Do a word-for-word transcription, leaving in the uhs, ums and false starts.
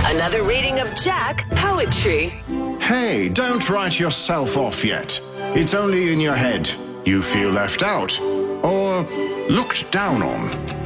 Another reading of Jack Poetry. Hey, don't write yourself off yet. It's only in your head. You feel left out or looked down on.